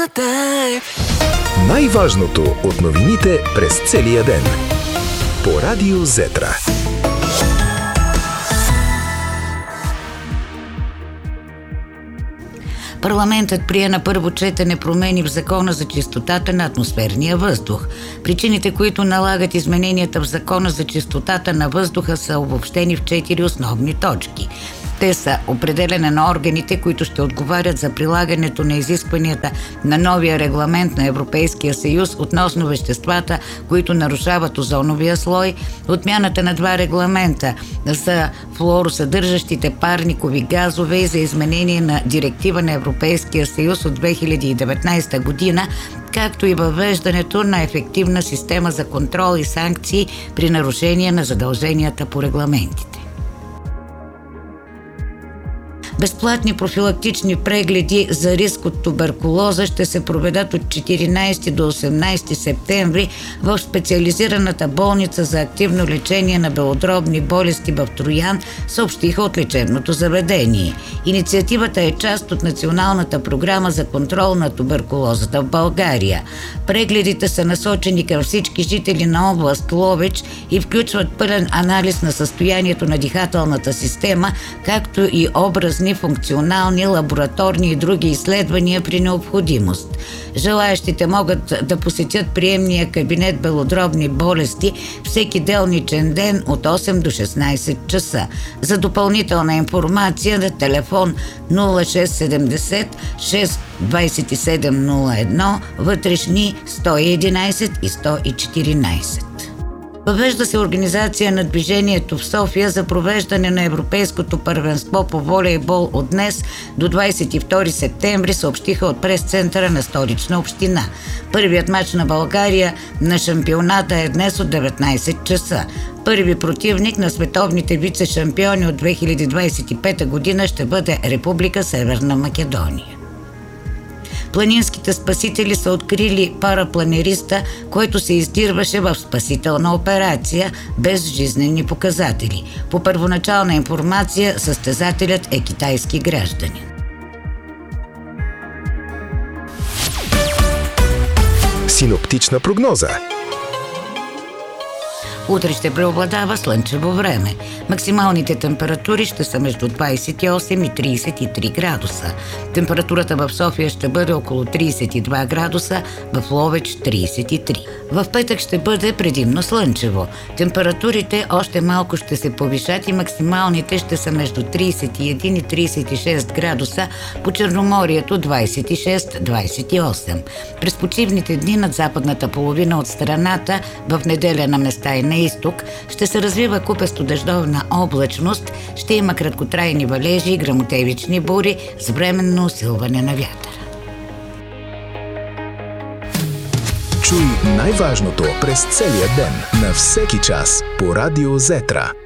Най-важното от новините през целия ден. По Радио Зетра. Парламентът прие на първо четене промени в Закона за чистотата на атмосферния въздух. Причините, които налагат измененията в Закона за чистотата на въздуха, са обобщени в 4 основни точки. Те са определяне на органите, които ще отговарят за прилагането на изискванията на новия регламент на Европейския съюз относно веществата, които нарушават озоновия слой, отмяната на 2 регламента за флуоросъдържащите парникови газове и за изменение на директива на Европейския съюз от 2019 година, както и въвеждането на ефективна система за контрол и санкции при нарушение на задълженията по регламентите. Безплатни профилактични прегледи за риск от туберкулоза ще се проведат от 14 до 18 септември в специализираната болница за активно лечение на белодробни болести в Троян, съобщиха от лечебното заведение. Инициативата е част от Националната програма за контрол на туберкулозата в България. Прегледите са насочени към всички жители на област Ловеч и включват пълен анализ на състоянието на дихателната система, както и образни, функционални, лабораторни и други изследвания при необходимост. Желаещите могат да посетят приемния кабинет белодробни болести всеки делничен ден от 8 до 16 часа. За допълнителна информация на телефон 0670 6 2701, вътрешни 111 и 114. Въвежда се организация на движението в София за провеждане на Европейското първенство по волейбол от днес до 22 септември, съобщиха от прес-центъра на Столична община. Първият мач на България на шампионата е днес от 19 часа. Първи противник на световните вице-шампиони от 2025 година ще бъде Република Северна Македония. Планинските спасители са открили парапланериста, който се издирваше в спасителна операция без жизнени показатели. По първоначална информация, състезателят е китайски гражданин. Синоптична прогноза. Утре ще преобладава слънчево време. Максималните температури ще са между 28 и 33 градуса. Температурата в София ще бъде около 32 градуса, в Ловеч 33. В петък ще бъде предимно слънчево. Температурите още малко ще се повишат и максималните ще са между 31 и 36 градуса, по Черноморието 26-28. През почивните дни над западната половина от страната, в неделя на места и на изток, ще се развива купесто дъждовна облачност, ще има краткотрайни валежи и гръмотевични бури с временно усилване на вятъра. Чуй най-важното през целия ден, на всеки час по Радио Зетра.